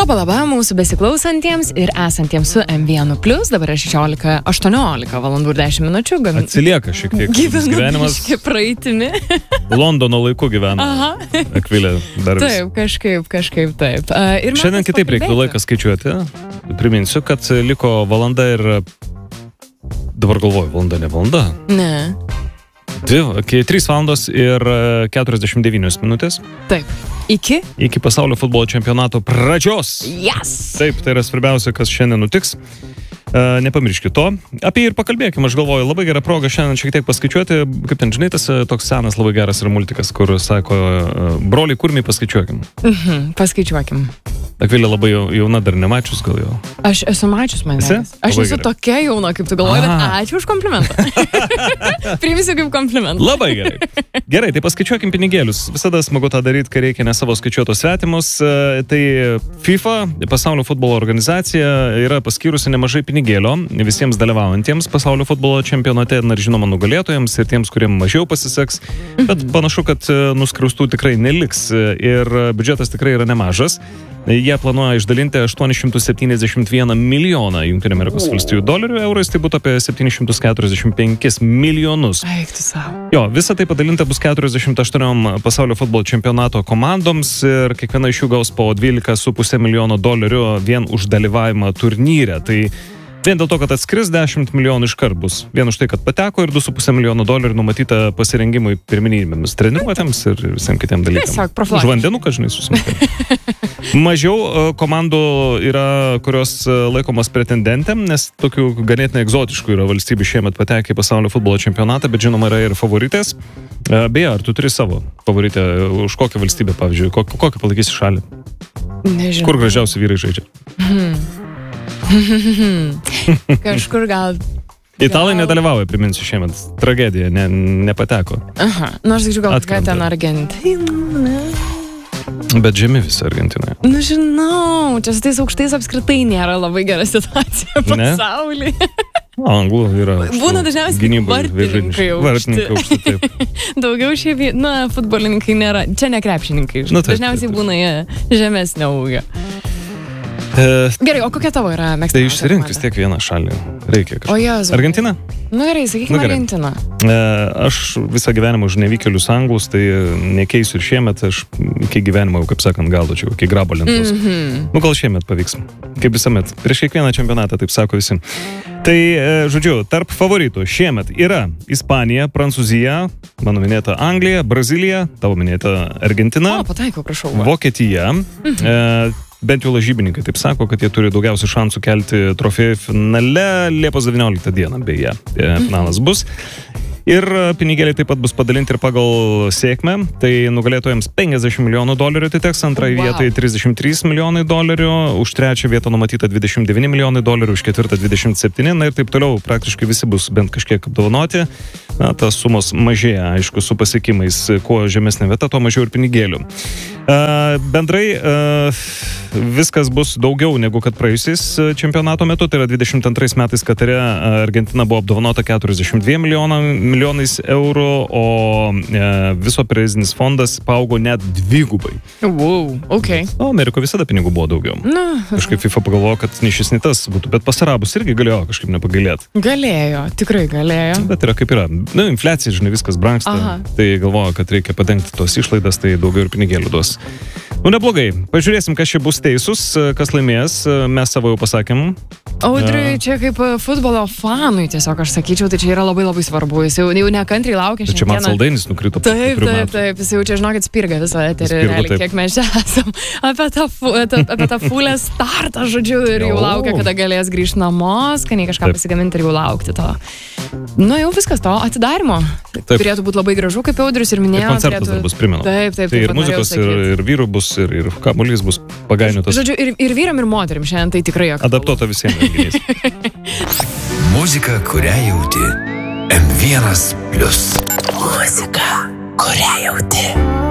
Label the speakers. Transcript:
Speaker 1: Laba, mūsų besiklausantiems ir esantiems su M1+, dabar 16:18 valandų ir 10 minučių.
Speaker 2: Atsilieka šiek tiek.
Speaker 1: Gyvenimas praeitimi.
Speaker 2: Londono laiku gyvena.
Speaker 1: Aha.
Speaker 2: Akvilė dar vis.
Speaker 1: Taip, kažkaip taip.
Speaker 2: Šiandien kitaip reiktų laiką skaičiuoti. Priminsiu, kad liko valanda ir... Dabar galvoju, valanda, ne valanda?
Speaker 1: Ne.
Speaker 2: 3 valandos ir 49 minutės.
Speaker 1: Taip. Iki
Speaker 2: pasaulio futbolo čempionato pradžios.
Speaker 1: Yes!
Speaker 2: Taip, tai yra svarbiausia, kas šiandien nutiks. Nepamirškit to. Apie ir pakalbėkime, aš galvoju, labai gera proga šiandien šiek tiek paskaičiuoti. Kaip ten, žinai, tas toks senas labai geras yra multikas, kur sako, broliai kurmiai paskaičiuokim.
Speaker 1: Paskaičiuokim.
Speaker 2: Akvilė labai jauna, dar nemačius gal jau.
Speaker 1: Aš esu mačius manęs. Aš esu tokia jauna, kaip tu galvoji, bet ačiū už komplimentą. Priimsiu kaip komplimentą.
Speaker 2: Labai gerai. Gerai, tai paskaičiuokim pinigėlius. Visada smagu tą daryti, kai reikia ne savo skaičiuotos svetimus. Tai FIFA, pasaulio futbolo organizacija, yra paskyrusi nemažai pinigėlio visiems dalyvaujantiems pasaulio futbolo čempionate, ir žinoma nugalėtojams ir tiems, kuriems mažiau pasiseks. Bet panašu, kad nuskriaustų tikrai neliks ir biudžetas tikrai yra nemažas. Jie planuoja išdalinti 871 milijoną Jungtinių Amerikos valstijų dolerių, eurais tai būtų apie 745 milijonus.
Speaker 1: Eik tu savo.
Speaker 2: Jo, visa tai padalinta bus 48 pasaulio futbolo čempionato komandoms ir kiekviena iš jų gaus po 12,5 milijono dolerių vien už dalyvavimą turnyre. Tai vien dėl to, kad atskris 10 milijonų iškart bus. Vien už tai, kad pateko ir 2,5 milijono dolerių numatyta pasirengimui pirminybėmis treniruotėms ir visiem kitiem dalykams.
Speaker 1: Tiesiog profilaktiškai.
Speaker 2: Už vandenuką, žinai, susimokė. Mažiau komandų yra, kurios laikomos pretendentėm, nes tokių ganėtinai egzotiškų yra valstybių šiemet patekę į pasaulio futbolo čempionatą, bet žinoma yra ir favoritės. Beje, ar tu turi savo favoritę? Už kokią valstybę, pavyzdžiui? Kokią palaikysi šalį?
Speaker 1: Nežinau.
Speaker 2: Kur gražiausi vyrai žaidžia?
Speaker 1: Kažkur gal...
Speaker 2: Italai nedalyvauja, priminsiu šiemet. Tragedija, nepateko.
Speaker 1: Aha, nors aš gal kad ten Argentina.
Speaker 2: Bet žemi visi Argentinoje.
Speaker 1: Nu žinau, čia su tais aukštais apskritai nėra labai gera situacija pasaulyje.
Speaker 2: Anglų yra
Speaker 1: būna dažniausiai vartininkai
Speaker 2: aukšti, taip.
Speaker 1: Daugiau šiaip, futbolininkai nėra, čia ne krepšininkai. Dažniausiai būna jie žemesnio ūgio. Gerai, o kokia tavo yra mėgstamiausia?
Speaker 2: Tai išsirink vis tiek vieną šalį. Reikia kažką.
Speaker 1: O Jėzau.
Speaker 2: Argentina?
Speaker 1: Nu gerai, sakykime Argentina.
Speaker 2: Aš visą gyvenimą už nevykėlius anglus, tai nekeisiu ir šiemet, aš iki gyvenimo, kaip sakant, galdočiau, iki grabo lentos. Nu gal šiemet pavyks, kaip visuomet. Prieš kiekvieną čempionatą, taip sako visi. Tai, žodžiu, tarp favoritų šiemet yra Ispanija, Prancūzija, mano minėta Anglija, Brazilija, tavo minėta Argentina.
Speaker 1: O, pataikau, prašau.
Speaker 2: Vokietija. Bent jau lažybininkai taip sako, kad jie turi daugiausiai šansų kelti trofėjų finale Liepos 19 dieną, beje, finalas bus. Ir pinigėliai taip pat bus padalinti ir pagal sėkmę. Tai nugalėtojams 50 milijonų dolerių atiteks, antrai vietai 33 milijonai dolerių, už trečią vietą numatyta 29 milijonai dolerių, už ketvirtą 27, na ir taip toliau, praktiškai visi bus bent kažkiek apdovanoti. Na, tas sumos mažėja, aišku, su pasiekimais, kuo žemesnė vieta, tuo mažiau ir pinigėlių. Bendrai viskas bus daugiau negu kad praėjusiais čempionato metu, tai yra 22 metais Katare Argentina buvo apdovanota 42 milijonais eurų, o viso prizinis fondas paaugo net dvigubai.
Speaker 1: Wow, okay.
Speaker 2: O Amerikoje visada pinigų buvo daugiau. Kažkaip FIFA pagalvojo, kad nei šis, nei tas būtų, bet pasarabus irgi galėjo kažkaip nepagailėti.
Speaker 1: Galėjo, tikrai galėjo.
Speaker 2: Bet yra kaip yra. Nu, infliacija, žinai, viskas brangsta. Aha. Tai galvoju, kad reikia padengti tos išlaidas, tai daugiau ir pinigėlių duos. Nu, neblogai. Pažiūrėsim, kas čia bus teisus, kas laimės. Mes savo jau pasakėm.
Speaker 1: Audriui, čia kaip futbolo fanui, tiesiog aš sakyčiau, tai čia yra labai labai svarbu. Jis jau nekantriai laukia šiandieną.
Speaker 2: Čia man Saldainis nukrito.
Speaker 1: Taip. Jis jau čia, žinokit, spirga visą eterį, realiai, kiek mes čia esam apie tą fulę startą, žodžiu, ir jau laukia, kada galės grįžti namo, skaniai kažką pasigaminti ir jau laukti to. Nu, jau viskas to atidarimo. Turėtų būti labai gražu, kaip Audrius ir minėjo.
Speaker 2: Ir koncertas dar bus, primenu.
Speaker 1: Taip.
Speaker 2: Tai ir muzikos, ir vyrų bus, ir kamuolys bus pagainiotas.
Speaker 1: Žodžiu, ir vyram, ir moterim šiandien tai tikrai aktualu.
Speaker 2: Adaptuota visiems renginys.
Speaker 3: Muzika, kurią jauti. M1+. Muzika, kurią jauti.